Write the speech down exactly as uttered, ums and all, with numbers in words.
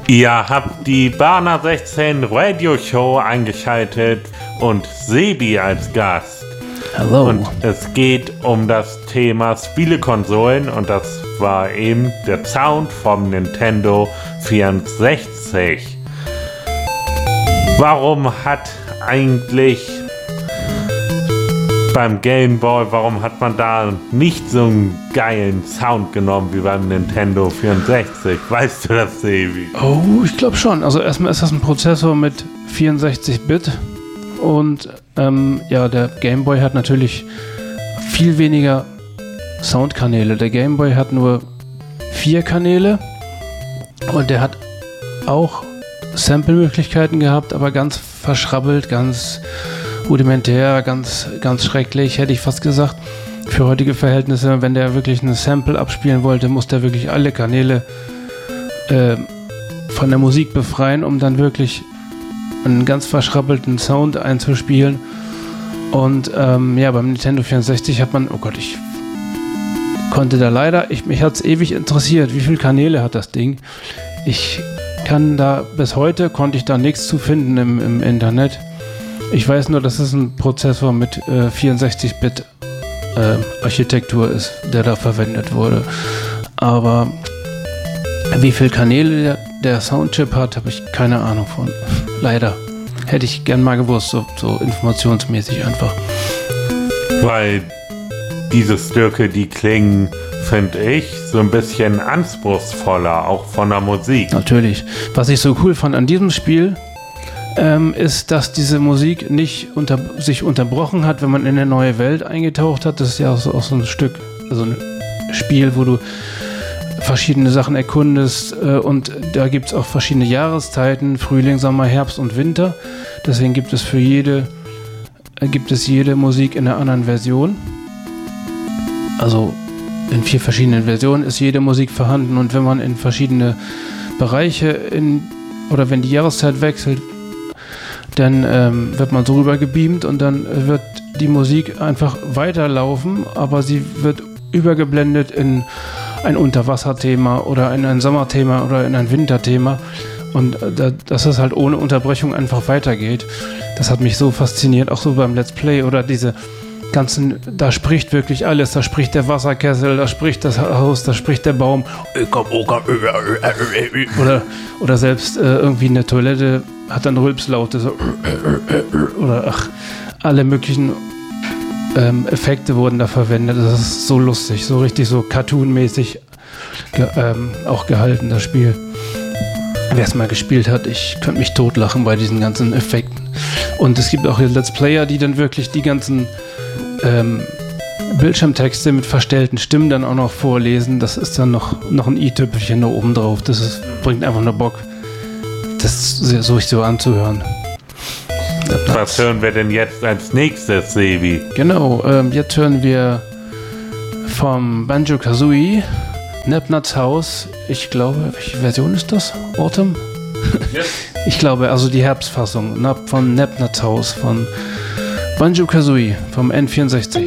Ihr habt die Bana sechzehn Radio Show eingeschaltet und Sebi als Gast. Hallo. Und es geht um das Thema Spielekonsolen und das war eben der Sound vom Nintendo vierundsechzig. Warum hat eigentlich beim Game Boy, warum hat man da nicht so einen geilen Sound genommen wie beim Nintendo vierundsechzig? Weißt du das, Sebi? Oh, ich glaube schon. Also erstmal ist das ein Prozessor mit vierundsechzig Bit und ähm, ja, der Game Boy hat natürlich viel weniger Soundkanäle. Der Game Boy hat nur vier Kanäle und der hat auch Sample-Möglichkeiten gehabt, aber ganz verschrabbelt, ganz rudimentär, ganz, ganz schrecklich, hätte ich fast gesagt. Für heutige Verhältnisse, wenn der wirklich ein Sample abspielen wollte, muss der wirklich alle Kanäle äh, von der Musik befreien, um dann wirklich einen ganz verschrabbelten Sound einzuspielen. Und ähm, ja, beim Nintendo vierundsechzig hat man, oh Gott, ich konnte da leider, ich, mich hat es ewig interessiert, wie viele Kanäle hat das Ding. Ich kann da, bis heute konnte ich da nichts zu finden im, im Internet. Ich weiß nur, dass es ein Prozessor mit äh, vierundsechzig Bit äh, Architektur ist, der da verwendet wurde. Aber wie viele Kanäle der, der Soundchip hat, habe ich keine Ahnung von. Leider. Hätte ich gern mal gewusst, so, so informationsmäßig einfach. Weil diese Stücke, die klingen, finde ich, so ein bisschen anspruchsvoller, auch von der Musik. Natürlich. Was ich so cool fand an diesem Spiel, ähm, ist, dass diese Musik nicht unter, sich unterbrochen hat, wenn man in eine neue Welt eingetaucht hat. Das ist ja auch so, auch so ein Stück, also ein Spiel, wo du verschiedene Sachen erkundest äh, und da gibt es auch verschiedene Jahreszeiten, Frühling, Sommer, Herbst und Winter. Deswegen gibt es für jede, äh, gibt es jede Musik in einer anderen Version. Also in vier verschiedenen Versionen ist jede Musik vorhanden und wenn man in verschiedene Bereiche in, oder wenn die Jahreszeit wechselt, dann ähm, wird man so rüber gebeamt und dann wird die Musik einfach weiterlaufen, aber sie wird übergeblendet in ein Unterwasserthema oder in ein Sommerthema oder in ein Winterthema und äh, dass es halt ohne Unterbrechung einfach weitergeht. Das hat mich so fasziniert, auch so beim Let's Play oder diese ganzen, da spricht wirklich alles, da spricht der Wasserkessel, da spricht das Haus, da spricht der Baum oder, oder selbst äh, irgendwie eine Toilette hat dann Rülpslaute so oder ach, alle möglichen ähm, Effekte wurden da verwendet. Das ist so lustig, so richtig so cartoonmäßig ge- ähm, auch gehalten, das Spiel. Wer es mal gespielt hat, ich könnte mich totlachen bei diesen ganzen Effekten. Und es gibt auch hier Let's Player, die dann wirklich die ganzen ähm, Bildschirmtexte mit verstellten Stimmen dann auch noch vorlesen. Das ist dann noch, noch ein i-Tüpfelchen da oben drauf. Das ist, bringt einfach nur Bock, das so, so anzuhören. Was hören wir denn jetzt als nächstes, Sebi? Genau, ähm, jetzt hören wir vom Banjo-Kazooie Nepnuts Haus. Ich glaube, welche Version ist das? Autumn? Yes. Ich glaube, also die Herbstfassung von Nepnuts Haus von Banjo-Kazooie vom N vierundsechzig.